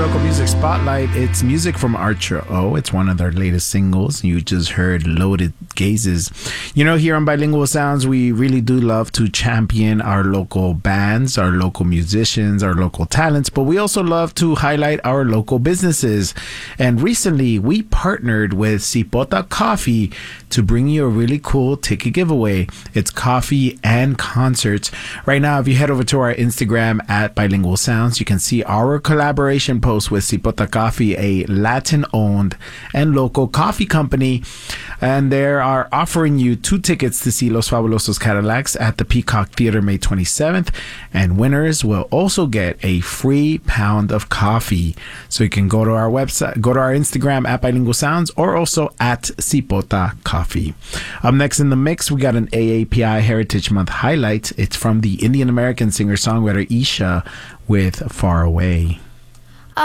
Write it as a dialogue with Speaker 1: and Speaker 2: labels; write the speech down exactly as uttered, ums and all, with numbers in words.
Speaker 1: Local Music Spotlight. It's music from Archer O. It's one of their latest singles. You just heard Loaded Gazes. You know, here on Bilingual Sounds, we really do love to champion our local bands, our local musicians, our local talents, but we also love to highlight our local businesses. And recently, we partnered with Cipota Coffee to bring you a really cool ticket giveaway. It's coffee and concerts. Right now, if you head over to our Instagram at Bilingual Sounds, you can see our collaboration post with Cipota Coffee, a Latin-owned and local coffee company. And they are offering you two tickets to see Los Fabulosos Cadillacs at the Peacock Theater May twenty-seventh. And winners will also get a free pound of coffee. So you can go to our website, go to our Instagram at Bilingual Sounds, or also at Cipota Coffee. Up next in the mix, we got an A A P I Heritage Month highlight. It's from the Indian American singer-songwriter Isha with Far Away.